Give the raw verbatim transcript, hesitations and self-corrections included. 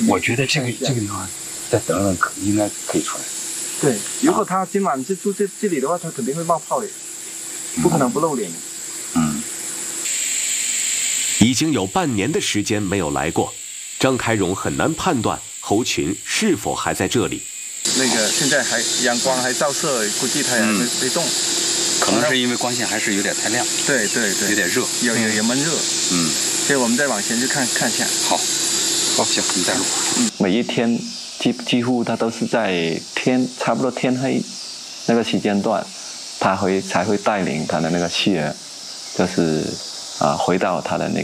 我觉得这个这个地方再等等可应该可以出来。 对，如果他今晚就住这这里的话，他肯定会冒泡的，不可能不露脸。 嗯。 已经有半年的时间没有来过，张开荣很难判断猴群是否还在这里。 那个现在还阳光还照射，估计它还没没动。 可能是因为光线还是有点太亮。 对对对， 有点热， 有有有闷热。 嗯， 所以我们再往前去看看一下。 好，好，行，你再录。 嗯，每一天几几乎它都是在天差不多天黑那个时间段，它会才会带领它的那个企鹅，就是啊回到它的那个。